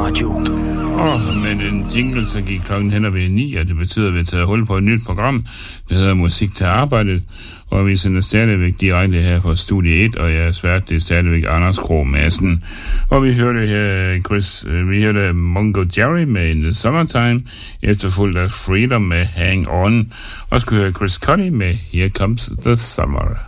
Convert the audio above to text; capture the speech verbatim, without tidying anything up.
Radio. Åh, oh, men en jingle, så gik klokken hen og ved ni, og det betyder, at vi har taget hul på et nyt program, der hedder Musik til Arbejdet, og vi sender stadigvæk direkte her på Studie et, og jeg er svært, det er stadigvæk Anders Krog Madsen. Og vi hørte her, Chris, vi hørte Mungo Jerry med In the Summertime, efterfulgt af Freedom med Hang On, og skulle høre Chris Cuddy med Here Comes the Summer.